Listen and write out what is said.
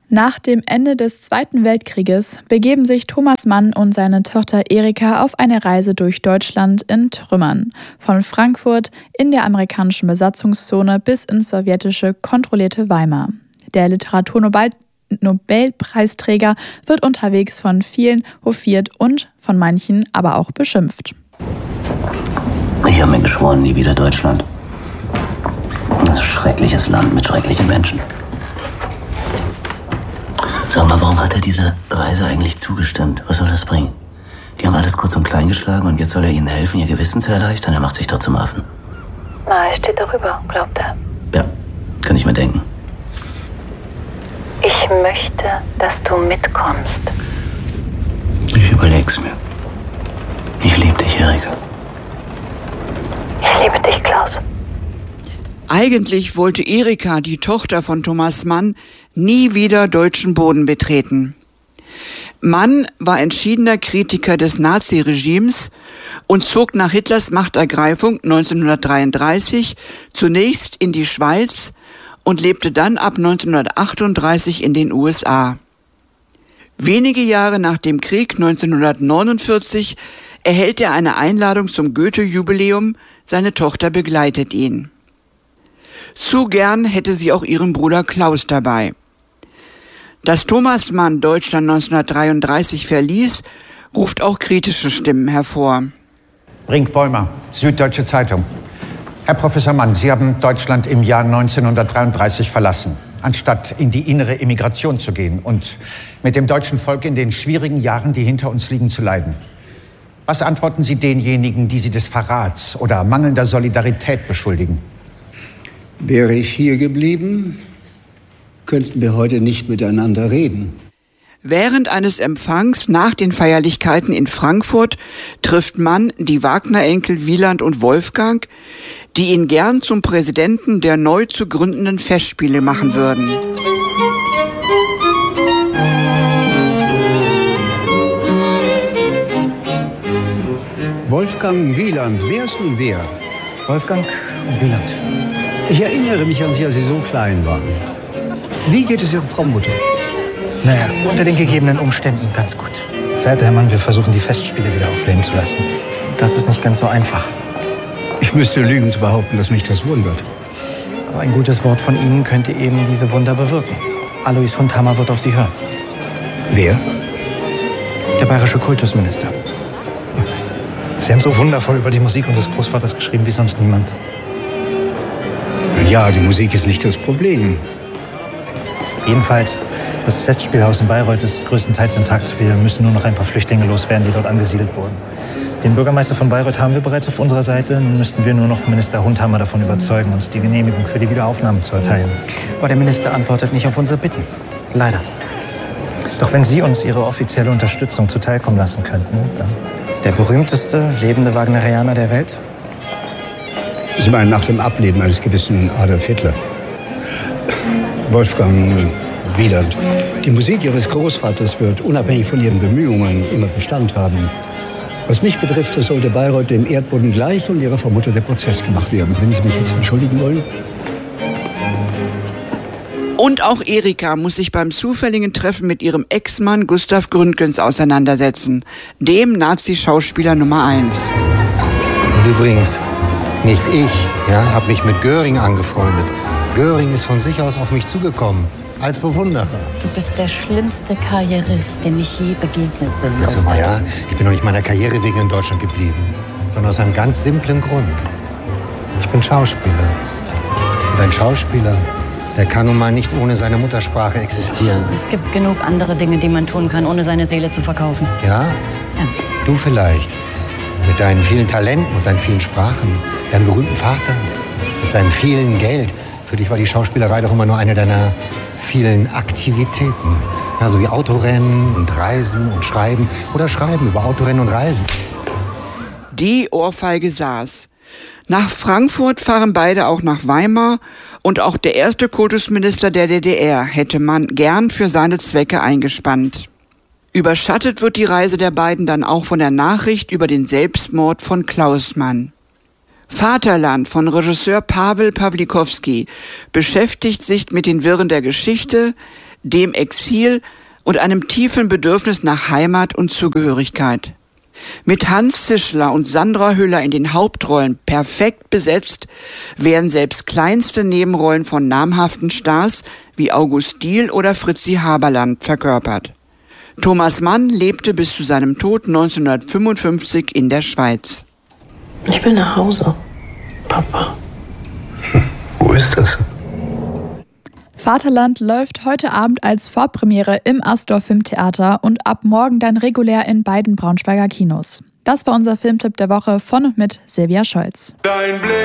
Nach dem Ende des Zweiten Weltkrieges begeben sich Thomas Mann und seine Tochter Erika auf eine Reise durch Deutschland in Trümmern. Von Frankfurt in der amerikanischen Besatzungszone bis ins sowjetische kontrollierte Weimar. Der Literaturnobelpreisträger wird unterwegs von vielen hofiert und von manchen aber auch beschimpft. Ich habe mir geschworen, nie wieder Deutschland. Das ist ein schreckliches Land mit schrecklichen Menschen. Sag mal, warum hat er diese Reise eigentlich zugestimmt? Was soll das bringen? Die haben alles kurz und klein geschlagen und jetzt soll er ihnen helfen, ihr Gewissen zu erleichtern? Er macht sich doch zum Affen. Na, er steht darüber, glaubt er. Ja, kann ich mir denken. Ich möchte, dass du mitkommst. Ich überleg's mir. Ich liebe dich, Erika. Ich liebe dich, Klaus. Eigentlich wollte Erika, die Tochter von Thomas Mann, nie wieder deutschen Boden betreten. Mann war entschiedener Kritiker des Naziregimes und zog nach Hitlers Machtergreifung 1933 zunächst in die Schweiz und lebte dann ab 1938 in den USA. Wenige Jahre nach dem Krieg, 1949, erhält er eine Einladung zum Goethe-Jubiläum. Seine Tochter begleitet ihn. Zu gern hätte sie auch ihren Bruder Klaus dabei. Dass Thomas Mann Deutschland 1933 verließ, ruft auch kritische Stimmen hervor. Brinkbäumer, Süddeutsche Zeitung. Herr Professor Mann, Sie haben Deutschland im Jahr 1933 verlassen, anstatt in die innere Emigration zu gehen und mit dem deutschen Volk in den schwierigen Jahren, die hinter uns liegen, zu leiden. Was antworten Sie denjenigen, die Sie des Verrats oder mangelnder Solidarität beschuldigen? Wäre ich hier geblieben, könnten wir heute nicht miteinander reden. Während eines Empfangs nach den Feierlichkeiten in Frankfurt trifft Mann die Wagner-Enkel Wieland und Wolfgang, die ihn gern zum Präsidenten der neu zu gründenden Festspiele machen würden. Wolfgang Wieland, wer ist nun wer? Wolfgang und Wieland. Ich erinnere mich an Sie, als Sie so klein waren. Wie geht es Ihrer Frau Mutter? Naja, unter den gegebenen Umständen ganz gut. Verehrter Herr Mann, wir versuchen, die Festspiele wieder aufleben zu lassen. Das ist nicht ganz so einfach. Ich müsste lügen zu behaupten, dass mich das wundert. Aber ein gutes Wort von Ihnen könnte eben diese Wunder bewirken. Alois Hundhammer wird auf Sie hören. Wer? Der bayerische Kultusminister. Sie haben so wundervoll über die Musik unseres Großvaters geschrieben wie sonst niemand. Ja, die Musik ist nicht das Problem. Jedenfalls, das Festspielhaus in Bayreuth ist größtenteils intakt. Wir müssen nur noch ein paar Flüchtlinge loswerden, die dort angesiedelt wurden. Den Bürgermeister von Bayreuth haben wir bereits auf unserer Seite. Nun müssten wir nur noch Minister Hundhammer davon überzeugen, uns die Genehmigung für die Wiederaufnahme zu erteilen. Aber der Minister antwortet nicht auf unsere Bitten. Leider. Doch wenn Sie uns Ihre offizielle Unterstützung zuteilkommen lassen könnten, dann... Ist der berühmteste lebende Wagnerianer der Welt? Sie meinen nach dem Ableben eines gewissen Adolf Hitler. Wolfgang Wieland. Die Musik Ihres Großvaters wird unabhängig von Ihren Bemühungen immer Bestand haben. Was mich betrifft, so sollte Bayreuth dem Erdboden gleich und Ihrer Frau Mutter der Prozess gemacht werden. Wenn Sie mich jetzt entschuldigen wollen. Und auch Erika muss sich beim zufälligen Treffen mit ihrem Ex-Mann Gustav Gründgens auseinandersetzen, dem Nazi-Schauspieler Nummer 1. Und übrigens, nicht ich, habe mich mit Göring angefreundet. Göring ist von sich aus auf mich zugekommen, als Bewunderer. Du bist der schlimmste Karrierist, dem ich je begegnet bin. Also, ich bin doch nicht meiner Karriere wegen in Deutschland geblieben, sondern aus einem ganz simplen Grund. Ich bin Schauspieler. Und ein Schauspieler, der kann nun mal nicht ohne seine Muttersprache existieren. Es gibt genug andere Dinge, die man tun kann, ohne seine Seele zu verkaufen. Ja? Du vielleicht. Mit deinen vielen Talenten und deinen vielen Sprachen. Deinem berühmten Vater. Mit seinem vielen Geld. Für dich war die Schauspielerei doch immer nur eine deiner vielen Aktivitäten. Ja, so wie Autorennen und Reisen und Schreiben. Oder Schreiben über Autorennen und Reisen. Die Ohrfeige saß. Nach Frankfurt fahren beide auch nach Weimar. Und auch der erste Kultusminister der DDR hätte man gern für seine Zwecke eingespannt. Überschattet wird die Reise der beiden dann auch von der Nachricht über den Selbstmord von Klaus Mann. Vaterland von Regisseur Pawel Pawlikowski beschäftigt sich mit den Wirren der Geschichte, dem Exil und einem tiefen Bedürfnis nach Heimat und Zugehörigkeit. Mit Hans Zischler und Sandra Hüller in den Hauptrollen perfekt besetzt, werden selbst kleinste Nebenrollen von namhaften Stars wie August Diehl oder Fritzi Haberland verkörpert. Thomas Mann lebte bis zu seinem Tod 1955 in der Schweiz. Ich will nach Hause, Papa. Wo ist das? Vaterland läuft heute Abend als Vorpremiere im Astor Filmtheater und ab morgen dann regulär in beiden Braunschweiger Kinos. Das war unser Filmtipp der Woche von und mit Silvia Scholz. Dein Blick